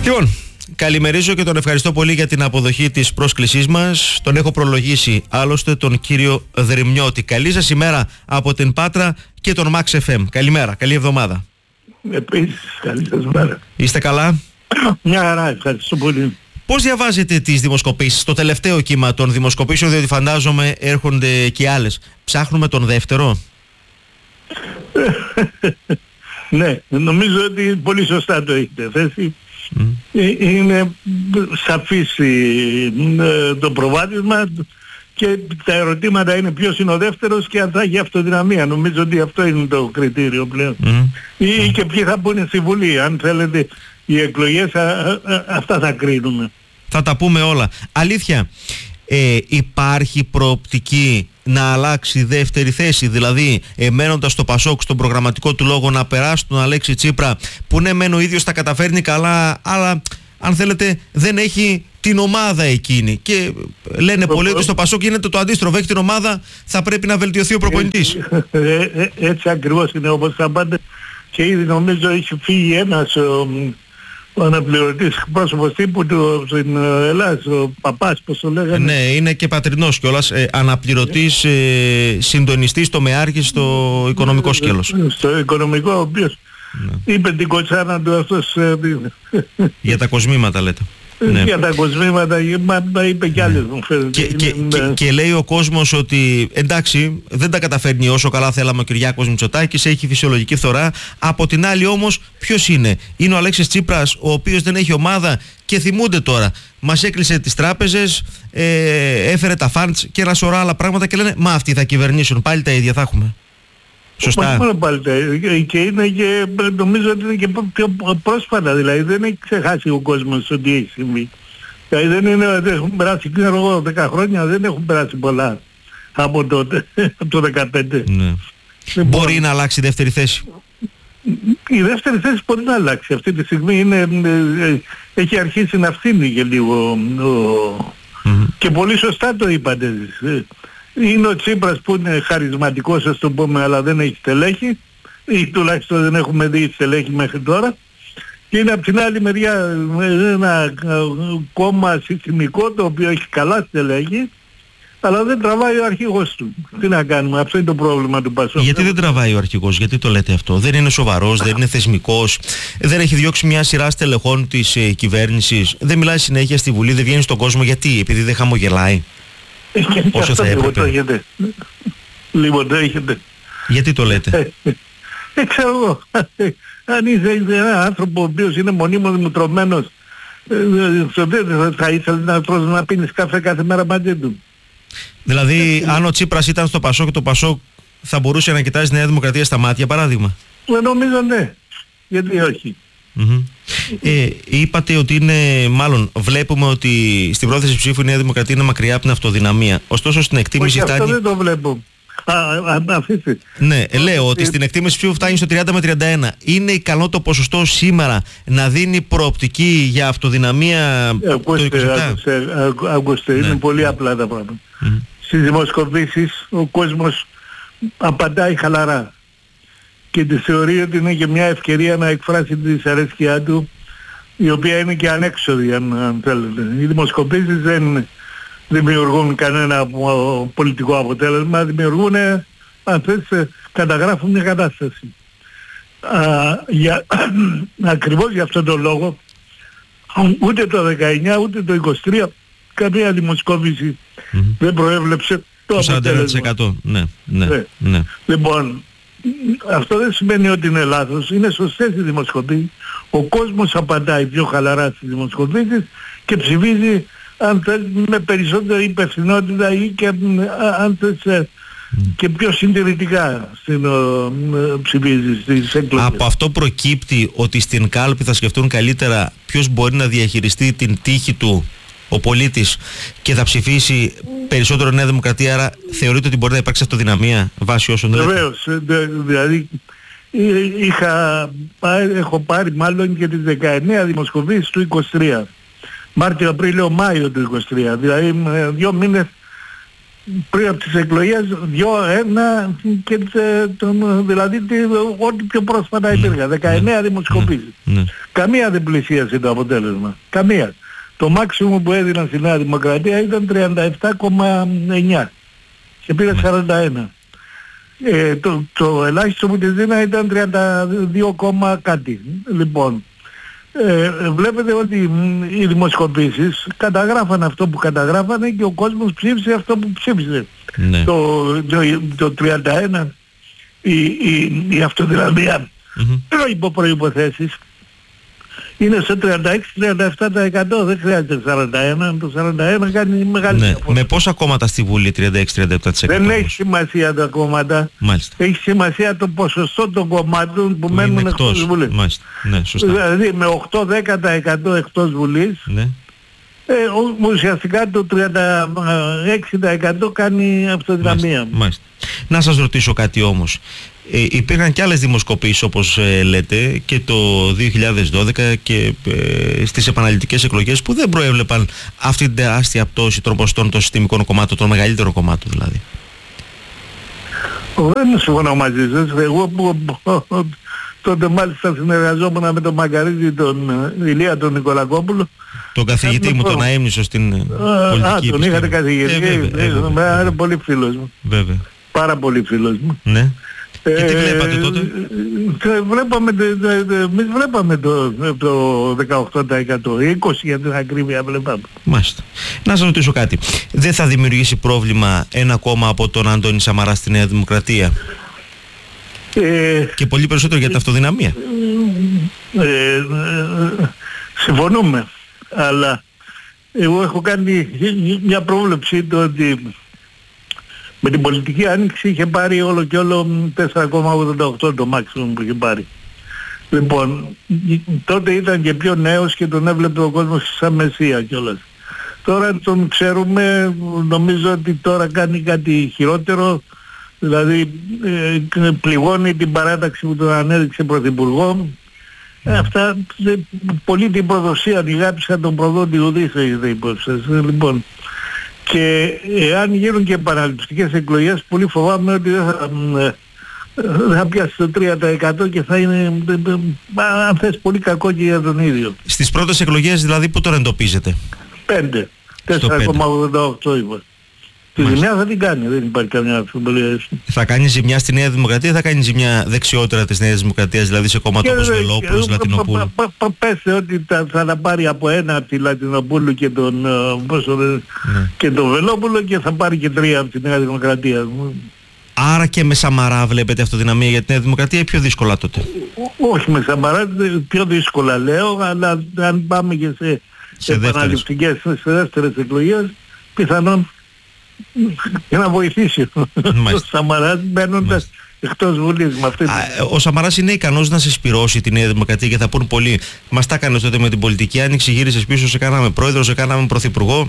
Λοιπόν, καλημερίζω και τον ευχαριστώ πολύ για την αποδοχή της πρόσκλησής μας. Τον έχω προλογίσει άλλωστε τον κύριο Δρυμιώτη. Καλή σας ημέρα από την Πάτρα και τον Max FM. Καλημέρα, καλή εβδομάδα. Επίσης, καλή σας μέρα. Είστε καλά? Μια χαρά, ευχαριστώ πολύ. Πώς διαβάζετε τις δημοσκοπήσεις, το τελευταίο κύμα των δημοσκοπήσεων, διότι φαντάζομαι έρχονται και άλλες. Ψάχνουμε τον δεύτερο? Ναι, νομίζω ότι πολύ σωστά το έχετε θέσει. Είναι σαφής το προβάδισμα και τα ερωτήματα είναι ποιος είναι ο δεύτερος και αν θα έχει αυτοδυναμία. Νομίζω ότι αυτό είναι το κριτήριο πλέον. Ή και ποιοι θα μπουν στη Βουλή. Αν θέλετε, οι εκλογές αυτά θα κρίνουν. Θα τα πούμε όλα. Αλήθεια, υπάρχει προοπτική να αλλάξει δεύτερη θέση, δηλαδή μένοντας στο Πασόκ στον προγραμματικό του λόγο να περάσει τον Αλέξη Τσίπρα, που ναι μεν ο ίδιος τα καταφέρνει καλά, αλλά αν θέλετε δεν έχει την ομάδα εκείνη, και λένε πολλοί ότι στο Πασόκ γίνεται το αντίστροφο, έχει την ομάδα, θα πρέπει να βελτιωθεί ο προπονητής. Έτσι ακριβώς είναι, όπως θα πάτε, και ήδη νομίζω έχει φύγει ένας ο αναπληρωτής πρόσωπος τύπου του στην Ελλάδα, ο Παπάς, πώς το λέγανε. Ναι, είναι και πατρινός κιόλας, αναπληρωτής συντονιστής τομεάρχης στο οικονομικό σκέλος. Στο οικονομικό, ο οποίος είπε την κοτσάνα του αυτός. Για τα κοσμήματα λέτε. Ναι. Για τα κοσμήματα, μα είπε κι άλλες μου φαίνεται. Και λέει ο κόσμος ότι εντάξει, δεν τα καταφέρνει όσο καλά θέλαμε ο Κυριάκος Μητσοτάκης, έχει φυσιολογική φθορά. Από την άλλη όμως, ποιος είναι? Είναι ο Αλέξης Τσίπρας, ο οποίος δεν έχει ομάδα, και θυμούνται τώρα. Μας έκλεισε τις τράπεζες, έφερε τα φαντς και ένα σωρά άλλα πράγματα, και λένε μα αυτοί θα κυβερνήσουν, πάλι τα ίδια θα έχουμε. Σωστά. Πάλι τα ίδια. Και είναι και νομίζω ότι είναι και πιο πρόσφατα, δηλαδή δεν έχει ξεχάσει ο κόσμος ότι έχει συμβεί. Δηλαδή δεν έχουν περάσει, ξέρω εγώ, 10 χρόνια, δεν έχουν περάσει πολλά από τότε, από το 2015. Ναι. Μπορεί να αλλάξει η δεύτερη θέση? Η δεύτερη θέση μπορεί να αλλάξει. Αυτή τη στιγμή έχει αρχίσει να φθήνει και λίγο. Και πολύ σωστά το είπατε. Είναι ο Τσίπρας που είναι χαρισματικός, ας το πούμε, αλλά δεν έχει στελέχη, ή τουλάχιστον δεν έχουμε δει στελέχη μέχρι τώρα. Και είναι από την άλλη μεριά ένα κόμμα συστημικό, το οποίο έχει καλά στελέχη, αλλά δεν τραβάει ο αρχηγός του. Τι να κάνουμε, αυτό είναι το πρόβλημα του Πασόκ. Γιατί δεν τραβάει ο αρχηγός, γιατί το λέτε αυτό? Δεν είναι σοβαρός, δεν είναι θεσμικός, δεν έχει διώξει μια σειρά στελεχών της κυβέρνησης, δεν μιλάει συνέχεια στη Βουλή, δεν βγαίνει στον κόσμο? Γιατί? Επειδή δεν χαμογελάει? Όσο θα έπρεπε. Λίγο το έχετε. Γιατί το λέτε? Ξέρω εγώ. Αν είσαι ένα άνθρωπο ο οποίος είναι μονίμως μουτρωμένος, θα ήθελε να τρως να πίνεις καφέ κάθε μέρα μαζί του. Δηλαδή αν ο Τσίπρας ήταν στο Πασόκ, το Πασόκ θα μπορούσε να κοιτάζει Νέα Δημοκρατία στα μάτια, παράδειγμα? Νομίζω ναι. Γιατί όχι? Είπατε ότι είναι, μάλλον βλέπουμε ότι στην πρόθεση ψήφου η Νέα Δημοκρατία είναι μακριά από την αυτοδυναμία. Ωστόσο στην εκτίμηση φτάνει... Αυτό δεν το βλέπω. Αφήστε. Ναι, λέω ότι στην εκτίμηση ψήφου φτάνει στο 30 με 31. Είναι ικανό το ποσοστό σήμερα να δίνει προοπτική για αυτοδυναμία το 27? Ακούστε, είναι πολύ απλά τα πράγματα. Στις δημοσκοπήσεις ο κόσμος απαντάει χαλαρά και τη θεωρεί ότι είναι και μια ευκαιρία να εκφράσει τη δυσαρέσκειά του, η οποία είναι και ανέξοδη, αν θέλετε. Οι δημοσκοπήσεις δεν δημιουργούν κανένα πολιτικό αποτέλεσμα, δημιουργούν, αν θες, καταγράφουν μια κατάσταση. Ακριβώς για αυτόν τον λόγο, ούτε το 19 ούτε το 23 καμία δημοσκόπηση δεν προέβλεψε το αποτέλεσμα. 41%. Ναι. Λοιπόν, αυτό δεν σημαίνει ότι είναι λάθος, είναι σωστές οι δημοσκοπήσεις. Ο κόσμος απαντάει πιο χαλαρά στις δημοσκοπήσεις και ψηφίζει, αν θέλει, με περισσότερη υπευθυνότητα ή και αν θες, και πιο συντηρητικά ψηφίζει στις εκλογές. Από αυτό προκύπτει ότι στην κάλπη θα σκεφτούν καλύτερα ποιος μπορεί να διαχειριστεί την τύχη του ο πολίτης και θα ψηφίσει περισσότερο Νέα Δημοκρατία, άρα θεωρείτε ότι μπορεί να υπάρξει αυτοδυναμία βάσει όσων λέτε? Βεβαίως, δηλαδή έχω πάρει μάλλον και τις 19 δημοσκοπήσεις του 23. Μάρτιο, Απρίλιο, Μάιο του 23. Δηλαδή 2 μήνες πριν από τις εκλογές 2-1 και δηλαδή ό,τι πιο πρόσφατα υπήρχαν, 19 δημοσκοπήσεις. Καμία δεν πλησίασε το αποτέλεσμα. Καμία. Το μάξιμο που έδιναν στη Νέα Δημοκρατία ήταν 37,9 και πήρε 41. Το ελάχιστο που της δίνα ήταν 32, κάτι. Λοιπόν, βλέπετε ότι οι δημοσκοπήσεις καταγράφαν αυτό που καταγράφανε και ο κόσμος ψήφισε αυτό που ψήφισε. Ναι. Το 31 η αυτοδυναμία υπό προϋποθέσεις είναι στο 36-37%, δεν χρειάζεται 41, το 41 κάνει μεγάλη διαφορά. Με πόσα κόμματα στη Βουλή 36-37%? Δεν έχει σημασία τα κόμματα. Μάλιστα. Έχει σημασία το ποσοστό των κομμάτων που μένουν εκτός της Βουλής. Μάλιστα. Ναι, σωστά. Δηλαδή με 8-10% εκτός Βουλής, ναι. Ουσιαστικά το 36% κάνει αυτοδυναμία. Μάλιστα. Να σας ρωτήσω κάτι όμως. Υπήρχαν και άλλες δημοσκοπήσεις όπως λέτε και το 2012 και στις επαναληπτικές εκλογές που δεν προέβλεπαν αυτή την τεράστια πτώση των ποσοστών των συστημικών κομμάτων, των μεγαλύτερων κομμάτων δηλαδή. Δεν συμφωνώ μαζί σας. Εγώ που τότε μάλιστα συνεργαζόμουν με τον Μαγκαρίτη, τον Ηλία τον Νικολακόπουλο. Τον καθηγητή μου, τον αέμνησο στην πολιτική. Τον είχατε καθηγητή. Είναι πολύ φίλος μου. Βέβαια. Πάρα πολύ φίλος μου. Ναι. Και τι βλέπατε τότε? Εμείς βλέπαμε το 18%, 20% για την ακρίβεια βλέπαμε. Μάλιστα. Να σας ρωτήσω κάτι. Δεν θα δημιουργήσει πρόβλημα ένα κόμμα από τον Αντώνη Σαμαρά στη Νέα Δημοκρατία? Και πολύ περισσότερο για την αυτοδυναμία. Συμφωνούμε. Αλλά εγώ έχω κάνει μια πρόβλεψη το ότι με την πολιτική άνοιξη είχε πάρει όλο και όλο 4,88 το maximum που είχε πάρει. Λοιπόν, τότε ήταν και πιο νέος και τον έβλεπε ο κόσμος σαν μεσία κιόλας. Τώρα τον ξέρουμε, νομίζω ότι τώρα κάνει κάτι χειρότερο, δηλαδή πληγώνει την παράταξη που τον ανέδειξε πρωθυπουργό. Αυτά, πολύ την προδοσία ανηγάπησαν τον προδότη Ουδής, έχετε υπόψη. Λοιπόν, και εάν γίνουν και επαναληπτικές εκλογές, πολύ φοβάμαι ότι δεν θα πιάσει το 3% και θα είναι, αν θες, πολύ κακό και για τον ίδιο. Στις πρώτες εκλογές δηλαδή πού τον εντοπίζετε? 5, 4,88 είπα. Τη ζημιά θα την κάνει, δεν υπάρχει καμιά αμφιβολία. Θα κάνει ζημιά στη Νέα Δημοκρατία ή θα κάνει ζημιά δεξιότερα της Νέας Δημοκρατίας, δηλαδή σε κόμματα όπως Βελόπουλος, Λατινοπούλου? Πέστε ότι θα τα πάρει από ένα από τη Λατινοπούλου και τον Βελόπουλο και θα πάρει και 3 από τη Νέα Δημοκρατία. Άρα και με Σαμαρά βλέπετε αυτοδυναμία για τη Νέα Δημοκρατία ή πιο δύσκολα τότε? Όχι με Σαμαρά, πιο δύσκολα λέω, αλλά αν πάμε και σε επαναληπτικές, σε δεύτερες εκλογές, πιθανόν για να βοηθήσει ο Σαμαράς μπαίνοντας εκτός Βουλής με αυτή. Ο Σαμαράς είναι ικανός να συσπυρώσει τη Νέα Δημοκρατία και θα πούν πολλοί, μας τα έκανε τότε με την πολιτική άνοιξη, γύρισες πίσω, σε κάναμε πρόεδρο, σε κάναμε πρωθυπουργό,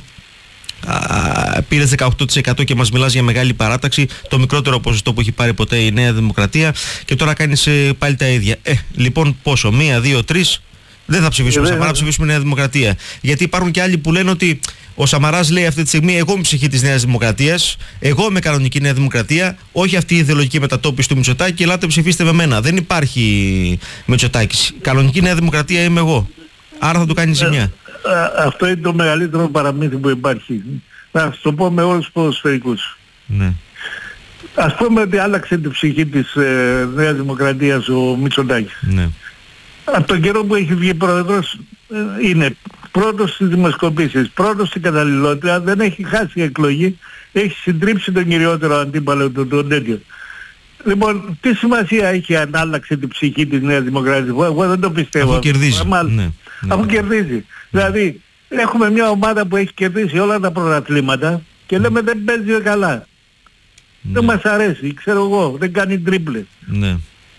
πήρες 18% και μας μιλάς για μεγάλη παράταξη, το μικρότερο ποσοστό που έχει πάρει ποτέ η Νέα Δημοκρατία, και τώρα κάνεις πάλι τα ίδια. Λοιπόν πόσο, 1, 2, 3... Δεν θα ψηφίσουμε Σαμαρά, θα ψηφίσουμε Νέα Δημοκρατία. Γιατί υπάρχουν και άλλοι που λένε ότι ο Σαμαράς λέει αυτή τη στιγμή: εγώ είμαι ψυχή της Νέας Δημοκρατίας, εγώ είμαι κανονική Νέα Δημοκρατία, όχι αυτή η ιδεολογική μετατόπιση του Μητσοτάκη, ελάτε ψηφίστε με μένα. Δεν υπάρχει Μητσοτάκης. Κανονική Νέα Δημοκρατία είμαι εγώ. Άρα θα του κάνει ζημιά. Αυτό είναι το μεγαλύτερο παραμύθι που υπάρχει. Να σας το πω με όλους τους ποδοσφαιρικούς. Ναι. Ας πούμε ότι άλλαξε την ψυχή της Νέας Δημοκρατίας ο Μητσοτάκης. Ναι. Από τον καιρό που έχει βγει πρόεδρος είναι πρώτος στις δημοσκοπήσεις, πρώτος στην καταλληλότητα, δεν έχει χάσει εκλογή, έχει συντρίψει τον κυριότερο αντίπαλο του, τον τέτοιο. Λοιπόν, τι σημασία έχει αν άλλαξε την ψυχή της Νέας Δημοκρατίας? Εγώ δεν το πιστεύω. Αφού κερδίζει. Αφού κερδίζει. Δηλαδή, έχουμε μια ομάδα που έχει κερδίσει όλα τα πρωταθλήματα και λέμε δεν παίζει καλά. Δεν μας αρέσει, ξέρω εγώ, δεν κάνει τρίπλες. Ναι.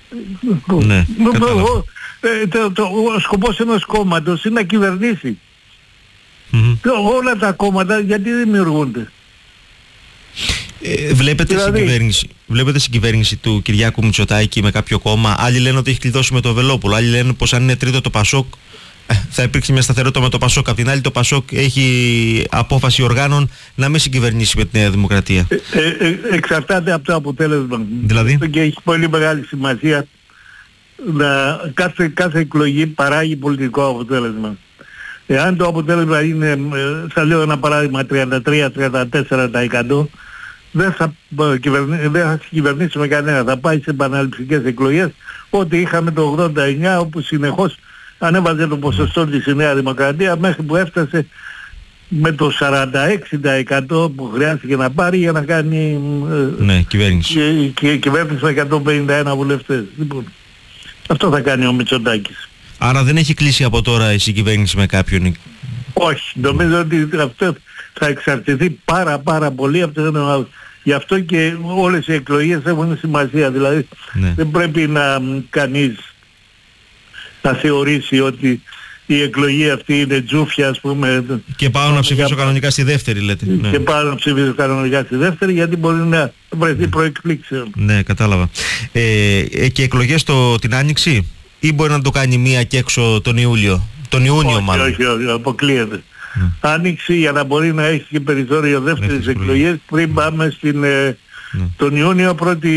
Ο σκοπός ενός κόμματος είναι να κυβερνήσει. Όλα τα κόμματα γιατί δημιουργούνται? Βλέπετε συγκυβέρνηση του Κυριάκου Μητσοτάκη με κάποιο κόμμα? Άλλοι λένε ότι έχει κλειδώσει με το Βελόπουλο, άλλοι λένε πως αν είναι τρίτο το Πασόκ θα υπήρξε μια σταθερότητα με το ΠΑΣΟΚ. Απ' την άλλη, το ΠΑΣΟΚ έχει απόφαση οργάνων να μην συγκυβερνήσει με τη Νέα Δημοκρατία. Εξαρτάται από το αποτέλεσμα. Δηλαδή? Και έχει πολύ μεγάλη σημασία να κάθε εκλογή παράγει πολιτικό αποτέλεσμα. Εάν το αποτέλεσμα είναι, θα λέω ένα παράδειγμα, 33-34%, δεν θα κυβερνήσουμε κανένα. Θα πάει σε επαναληπτικές εκλογές, ό,τι είχαμε το 89, όπου συνεχώς ανέβαζε το ποσοστό της η Νέα Δημοκρατία μέχρι που έφτασε με το 46% που χρειάστηκε να πάρει για να κάνει κυβέρνηση. Κυβέρνηση με 151 βουλευτές. Λοιπόν, αυτό θα κάνει ο Μητσοτάκης. Άρα δεν έχει κλείσει από τώρα η συγκυβέρνηση με κάποιον? Όχι, νομίζω ότι αυτό θα εξαρτηθεί πάρα πολύ από το. Γι' αυτό και όλες οι εκλογές έχουν σημασία. Δηλαδή δεν πρέπει να κανείς να θεωρήσει ότι η εκλογή αυτή είναι τζούφια, ας πούμε. Και πάω να ψηφίσω κανονικά στη δεύτερη, λέτε. Και πάω να ψηφίσω κανονικά στη δεύτερη, γιατί μπορεί να βρεθεί προεκπλήξεων. Ναι, κατάλαβα. Και εκλογές την Άνοιξη, ή μπορεί να το κάνει μία και έξω τον Ιούλιο? Τον Ιούνιο μάλλον. Όχι, αποκλείεται. Άνοιξη για να μπορεί να έχει και περιθώριο δεύτερης εκλογές πριν πάμε τον Ιούνιο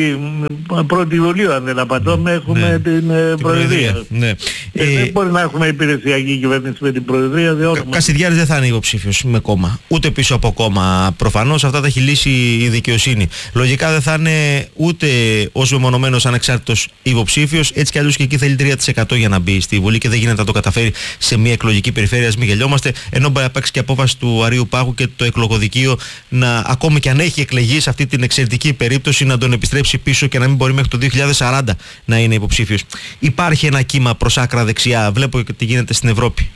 1η Ιουλίου, αν δεν απατώμε, έχουμε την Προεδρία. Δεν μπορεί να έχουμε υπηρεσιακή κυβέρνηση με την Προεδρία. Κασιδιάρης δεν θα είναι υποψήφιος με κόμμα, ούτε πίσω από κόμμα προφανώς. Αυτά τα έχει λύσει η δικαιοσύνη. Λογικά δεν θα είναι ούτε ως μεμονωμένος ανεξάρτητος υποψήφιος. Έτσι κι αλλιώς και εκεί θέλει 3% για να μπει στη Βουλή και δεν γίνεται να το καταφέρει σε μια εκλογική περιφέρεια. Μην γελιόμαστε. Ενώ μπορεί να παίξει και απόφαση του Αρείου Πάγου και το εκλογοδικείο να, ακόμη και αν έχει εκλεγεί σε αυτή την εξαιρετική περίπτωση, να τον επιστρέψει πίσω και να μην μπορεί μέχρι το 2040 να είναι υποψήφιος. Υπάρχει ένα κύμα προς άκρα δεξιά. Βλέπω και τι γίνεται στην Ευρώπη.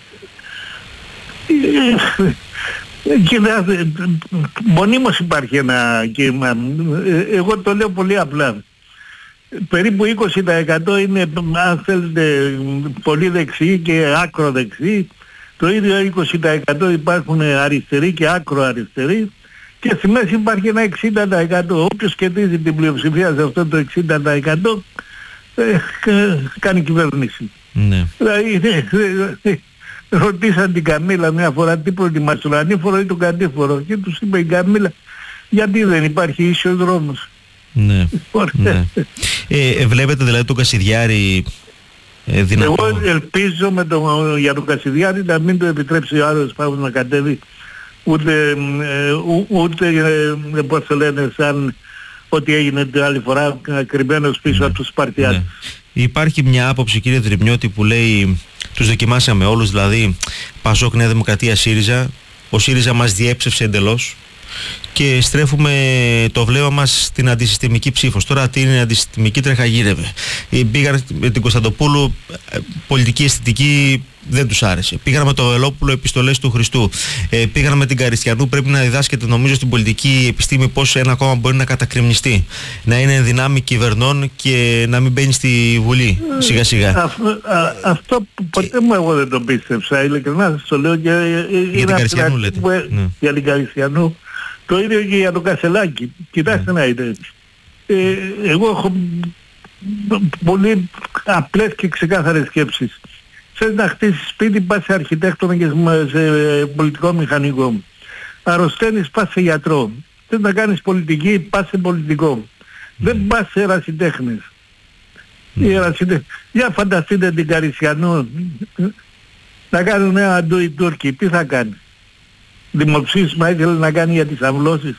Κοιτάξτε, μονίμως υπάρχει ένα κύμα. Εγώ το λέω πολύ απλά. Περίπου 20% είναι, αν θέλετε, πολύ δεξιοί και άκρο δεξιοί. Το ίδιο 20% υπάρχουν αριστεροί και άκρο αριστεροί. Και στη μέση υπάρχει ένα 60%. Όποιος κερδίζει την πλειοψηφία σε αυτό το 60% κάνει κυβέρνηση. Ναι. Δηλαδή, ρωτήσαν την Καμίλα μια φορά τι προτιμάς, τον ανήφορο ή τον κατήφορο, και τους είπε η Καμίλα, γιατί δεν υπάρχει ίσιος δρόμος. Ναι. Ναι. Βλέπετε δηλαδή τον Κασιδιάρη δυνατό? Εγώ ελπίζω για τον Κασιδιάρη να μην το επιτρέψει ο άλλος Παύλος να κατέβει, ούτε πώς το λένε, σαν ό,τι έγινε την άλλη φορά, κρυμμένος πίσω από τους Σπαρτιάτες. Ναι. Υπάρχει μια άποψη, κύριε Δρυμιώτη, που λέει τους δοκιμάσαμε όλους, δηλαδή ΠΑΣΟΚ, Νέα Δημοκρατία, ΣΥΡΙΖΑ. Ο ΣΥΡΙΖΑ μας διέψευσε εντελώς και στρέφουμε το βλέμμα μας στην αντισυστημική ψήφος. Τώρα τι είναι αντισυστημική, τρεχαγύρευε. Πήγαν με την Κωνσταντοπούλου, πολιτική αισθητική δεν τους άρεσε. Πήγαν με το Βελόπουλο, επιστολές του Χριστού. Πήγαν με την Καριστιανού, πρέπει να διδάσκεται νομίζω στην πολιτική επιστήμη πώς ένα κόμμα μπορεί να κατακριμνιστεί. Να είναι εν δυνάμει κυβερνών και να μην μπαίνει στη Βουλή σιγά σιγά. Αυτό ποτέ μου εγώ δεν το πίστεψα. Ειλικρινά σας το λέω. Για την Καριστιανού λέτε. Για την Καριστιανού. Το ίδιο και για τον Κασελάκη. Κοιτάξτε να δείτε. Εγώ έχω πολύ απλές και ξεκάθαρες σκέψεις. Θες να χτίσεις σπίτι, πας σε αρχιτέκτονα και σε πολιτικό μηχανικό. Αρρωσταίνεις, πας σε γιατρό. Θες να κάνεις πολιτική, πας σε πολιτικό. Δεν πας σε ερασιτέχνες. Για φανταστείτε την Καριστιανού να κάνουν ένα αντού οι Τούρκοι. Τι θα κάνει? Δημοψήφισμα ήθελε να κάνει για τις αμβλώσεις.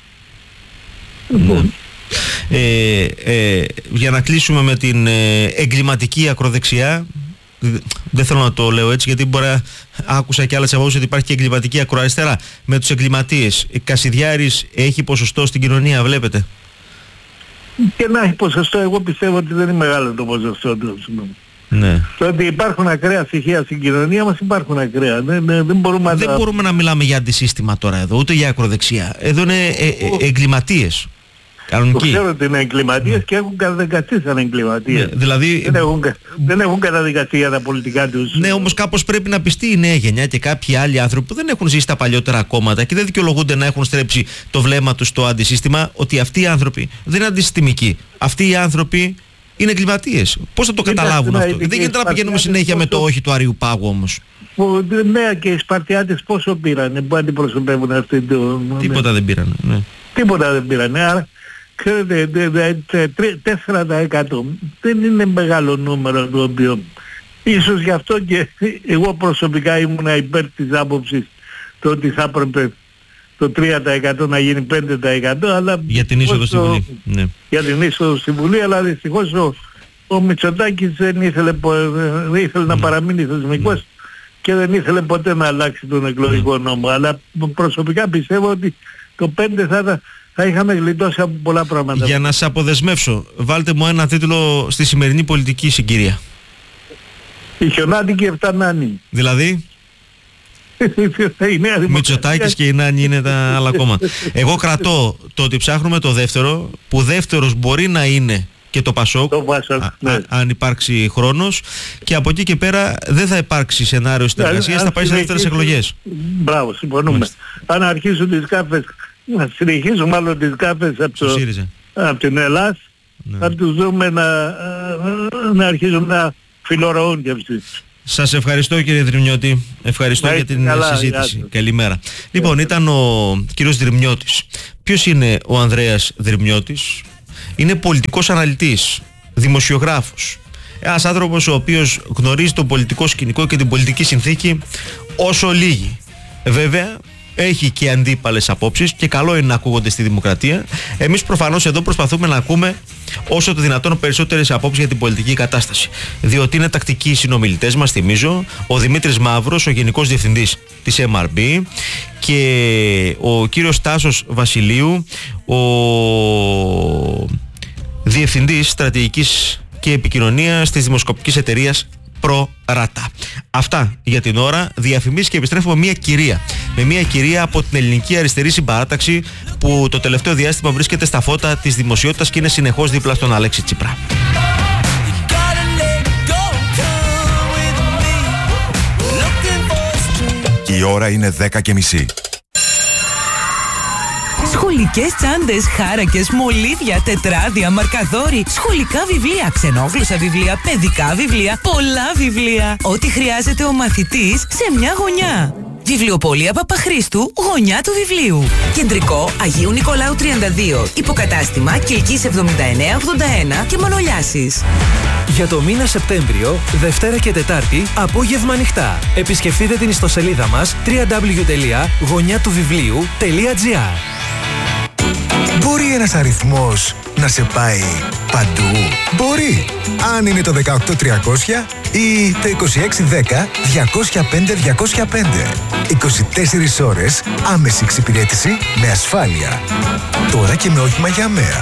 Για να κλείσουμε με την εγκληματική ακροδεξιά, δεν θέλω να το λέω έτσι γιατί μπορεί να άκουσα και άλλες απόψεις ότι υπάρχει και εγκληματική ακροαριστερά. Με τους εγκληματίες, Κασιδιάρης έχει ποσοστό στην κοινωνία, βλέπετε? Και να έχει ποσοστό, εγώ πιστεύω ότι δεν είναι μεγάλο το ποσοστό του. Ναι. Το ότι υπάρχουν ακραία στοιχεία στην κοινωνία μας, υπάρχουν ακραία. Δεν μπορούμε να μιλάμε για αντισύστημα τώρα εδώ, ούτε για ακροδεξιά. Εδώ είναι εγκληματίες. Κανονικοί. Το ξέρω ότι είναι εγκληματίες και έχουν καταδικαστεί σαν εγκληματίες. Ναι, δηλαδή δεν έχουν καταδικαστεί για τα πολιτικά τους. Ναι, όμως κάπως πρέπει να πιστεί η νέα γενιά και κάποιοι άλλοι άνθρωποι που δεν έχουν ζήσει τα παλιότερα κόμματα και δεν δικαιολογούνται να έχουν στρέψει το βλέμμα τους στο αντισύστημα, ότι αυτοί οι άνθρωποι δεν είναι αντισυστημικοί. Αυτοί οι άνθρωποι Είναι εγκληματίες. Πώς θα το καταλάβουν αυτό? Δεν γίνεται να πηγαίνουμε συνέχεια με το όχι του Αριού Πάγου όμως. Ναι, και οι Σπαρτιάτες πόσο πήρανε που αντιπροσωπεύουν αυτή το... Τίποτα δεν πήρανε. Ναι. Τίποτα δεν πήρανε. Άρα, ξέρετε, 4% δεν είναι μεγάλο νούμερο το οποίο... Ίσως γι' αυτό και εγώ προσωπικά ήμουνα υπέρ της άποψης το ότι θα έπρεπε το 3% να γίνει 5%, αλλά... Για την είσοδο στη Βουλή. Ναι. Για την είσοδο στη Βουλή, αλλά δυστυχώς ο Μητσοτάκης δεν ήθελε να παραμείνει θεσμικός και δεν ήθελε ποτέ να αλλάξει τον εκλογικό νόμο. Αλλά προσωπικά πιστεύω ότι το 5 θα είχαμε γλιτώσει από πολλά πράγματα. Για να σε αποδεσμεύσω, βάλτε μου ένα τίτλο στη σημερινή πολιτική συγκυρία. Η χιονάτικη Εφτανάνη. Δηλαδή? Μητσοτάκης και η Νάνη είναι τα άλλα κόμματα. Εγώ κρατώ το ότι ψάχνουμε το δεύτερο, που δεύτερος μπορεί να είναι και το Πασόκ, αν υπάρξει χρόνος, και από εκεί και πέρα δεν θα υπάρξει σενάριο συνεργασίας, θα πάει σε δεύτερες εκλογές. Μπράβο, συμφωνούμε. Αν αρχίσουν τις κάφες, να συνεχίσουν μάλλον τις κάφες από την Ελλάδα, θα τους δούμε να αρχίσουν να φιλορωούν και αυτοί. Σας ευχαριστώ κύριε Δρυμιώτη. Ευχαριστώ για την συζήτηση. Καλημέρα. Λοιπόν, ήταν ο κύριος Δρυμιώτης. Ποιος είναι ο Ανδρέας Δρυμιώτης? Είναι πολιτικός αναλυτής, δημοσιογράφος. Ένας άνθρωπος ο οποίος γνωρίζει το πολιτικό σκηνικό και την πολιτική συνθήκη όσο λίγοι. Βέβαια, έχει και αντίπαλες απόψεις και καλό είναι να ακούγονται στη δημοκρατία. Εμείς προφανώς εδώ προσπαθούμε να ακούμε όσο το δυνατόν περισσότερες απόψεις για την πολιτική κατάσταση. Διότι είναι τακτικοί οι συνομιλητές μας, θυμίζω, ο Δημήτρης Μαύρος, ο Γενικός Διευθυντής της MRB, και ο κύριος Τάσος Βασιλείου, ο Διευθυντής Στρατηγικής και Επικοινωνίας της δημοσκοπικής εταιρείας ProRata. Αυτά για την ώρα. Διαφημίσεις και επιστρέφουμε με μια κυρία από την ελληνική αριστερή συμπαράταξη που το τελευταίο διάστημα βρίσκεται στα φώτα της δημοσιότητας και είναι συνεχώς δίπλα στον Αλέξη Τσίπρα. Η ώρα είναι 10:30. Σχολικές τσάντες, χάρακες, μολύβια, τετράδια, μαρκαδόροι, σχολικά βιβλία, ξενόγλωσσα βιβλία, παιδικά βιβλία, πολλά βιβλία. Ό,τι χρειάζεται ο μαθητής σε μια γωνιά. Βιβλιοπωλεία Παπαχρήστου, γωνιά του βιβλίου. Κεντρικό Αγίου Νικολάου 32. Υποκατάστημα Κιλκής 7981 και Μανολιάσης. Για το μήνα Σεπτέμβριο, Δευτέρα και Τετάρτη, απόγευμα ανοιχτά. Επισκεφτείτε την ιστοσελίδα μας www.γωνιάτουβιβλίου.gr. Μπορεί ένας αριθμός να σε πάει παντού? Μπορεί! Αν είναι το 18300 ή το 2610 205 205. 24 ώρες άμεση εξυπηρέτηση με ασφάλεια. Τώρα και με όχημα για ΑΜΕΑ.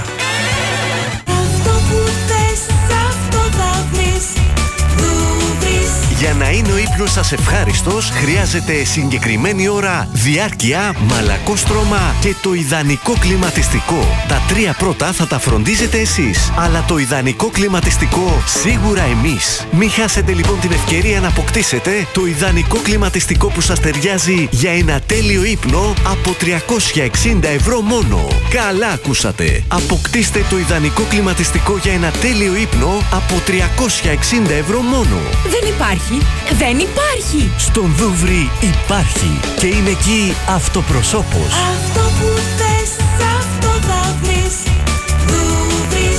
Για να είναι ο ύπνος σας ευχάριστος, χρειάζεται συγκεκριμένη ώρα, διάρκεια, μαλακό στρώμα και το ιδανικό κλιματιστικό. Τα τρία πρώτα θα τα φροντίζετε εσείς, αλλά το ιδανικό κλιματιστικό σίγουρα εμείς. Μην χάσετε λοιπόν την ευκαιρία να αποκτήσετε το ιδανικό κλιματιστικό που σας ταιριάζει για ένα τέλειο ύπνο από 360 ευρώ μόνο. Καλά ακούσατε! Αποκτήστε το ιδανικό κλιματιστικό για ένα τέλειο ύπνο από 360 ευρώ μόνο. Δεν υπάρχει! Δεν υπάρχει! Στον Δούβρι υπάρχει και είναι εκεί αυτοπροσώπος. Αυτό που θες, αυτό θα βρεις. Δούβρις.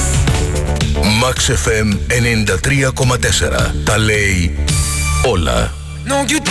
Max FM 93,4. Τα λέει όλα.